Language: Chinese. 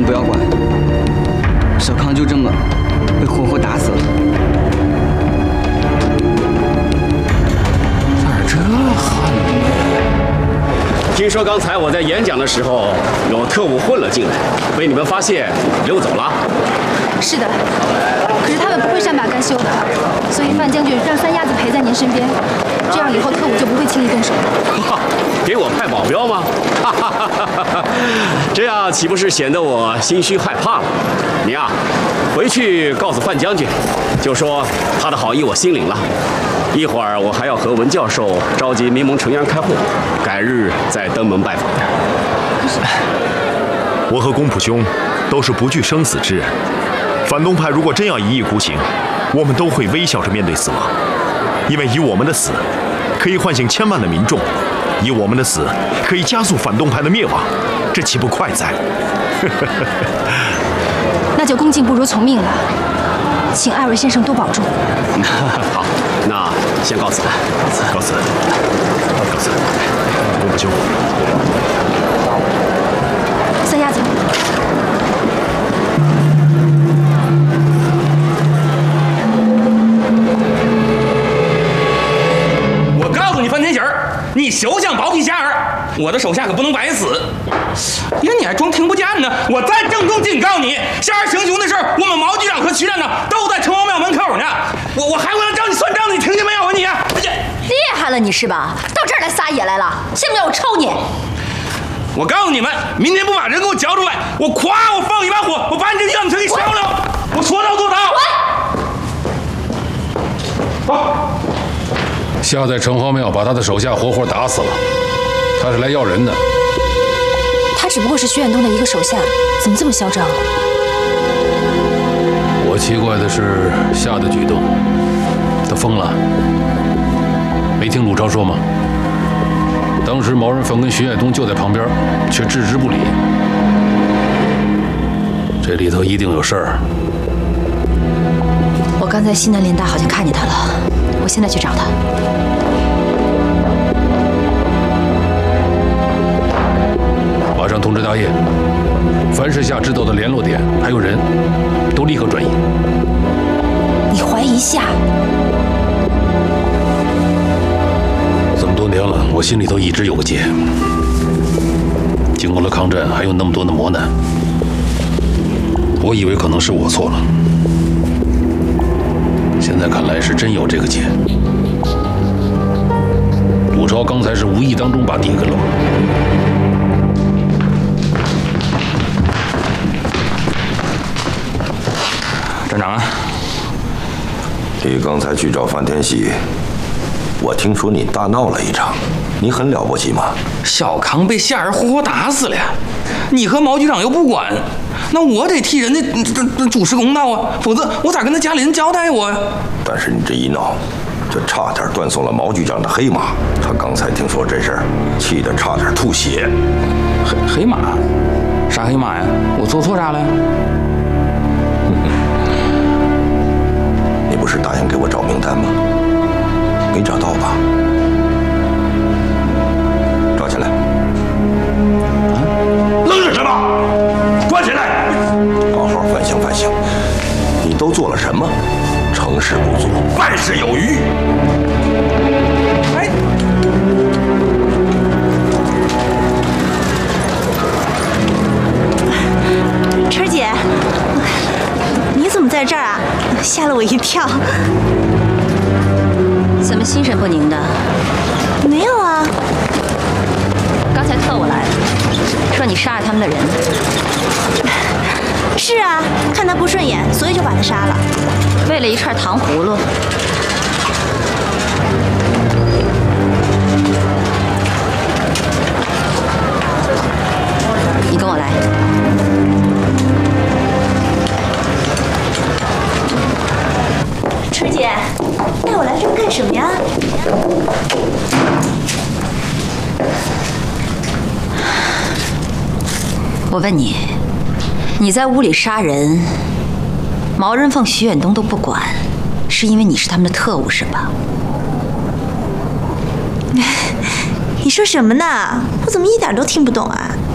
不要管，小康就这么被活活打死了。 咋这狠呢？ 听说刚才我在演讲的时候，有特务混了进来，被你们发现溜走了。 是的，可是他们不会善罢甘休的，所以范将军让三鸭子陪在您身边，这样以后特务就不会轻易动手。 给我派保镖吗？这样岂不是显得我心虚害怕了？你啊，回去告诉范将军，就说他的好意我心领了。一会儿我还要和文教授召集民盟成员开会，改日再登门拜访。 我和公仆兄都是不惧生死之人，反动派如果真要一意孤行，我们都会微笑着面对死亡，因为以我们的死可以唤醒千万的民众，以我们的死可以加速反动派的灭亡，这岂不快哉？ 那就恭敬不如从命了，请艾瑞先生多保重。 好，那先告辞了， 告辞，告辞，公仆兄。 三鸭子， 我告诉你范天喜儿，你休想包庇夏儿，我的手下可不能白死。呀，你还装听不见呢？我再郑重警告你，夏儿行凶的事儿，我们毛局长和区站长都在城隍庙门口呢。我还会要找你算账，你听见没有啊你？ 厉害了你是吧？到这儿来撒野来了，信不信我抽你？ 我告诉你们，明天不把人给我交出来，我放一把火，我把你这院子给烧了！我说到做到。好。 夏在城隍庙把他的手下活活打死了，他是来要人的。 他只不过是徐远东的一个手下，怎么这么嚣张？ 我奇怪的是夏的举动，他疯了。没听鲁超说吗？当时毛人凤跟徐远东就在旁边，却置之不理。这里头一定有事儿。 我刚才西南联大好像看见他了，我现在去找他。 马上通知大业，凡是夏知道的联络点还有人，都立刻转移。 你怀疑夏？ 这么多年了，我心里头一直有个结。经过了抗战，还有那么多的磨难，我以为可能是我错了，现在看来是真有这个结。鲁超刚才是无意当中把底给漏了。 站长啊， 你刚才去找范天喜，我听说你大闹了一场，你很了不起吗？ 小康被夏儿活活打死了，你和毛局长又不管，那我得替人家主持公道啊，否则我咋跟他家里人交代我呀？ 但是你这一闹，就差点断送了毛局长的黑马。他刚才听说这事儿，气得差点吐血。 黑马？啥黑马呀？我做错啥了？ 你不是答应给我找名单吗？没找到吧？找起来！愣着什么？关起来！好好反省反省，你都做了什么？成事不足，败事有余。 哎， 春姐，你怎么在这儿啊？吓了我一跳。 怎么心神不宁的？ 没有啊。 刚才特务来了，说你杀了他们的人。 是啊，看他不顺眼，所以就把他杀了。 为了一串糖葫芦。你跟我来。 春姐，带我来这儿干什么呀？ 我问你，你在屋里杀人，毛人凤、徐远东都不管，是因为你是他们的特务是吧？ 你说什么呢？我怎么一点都听不懂啊？